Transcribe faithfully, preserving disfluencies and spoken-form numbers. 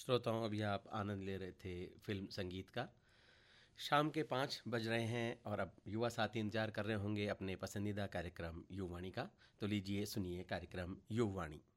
श्रोताओं, अभी आप आनंद ले रहे थे फिल्म संगीत का। शाम के पाँच बज रहे हैं और अब युवा साथी इंतजार कर रहे होंगे अपने पसंदीदा कार्यक्रम युवाणी का। तो लीजिए सुनिए कार्यक्रम युवाणी।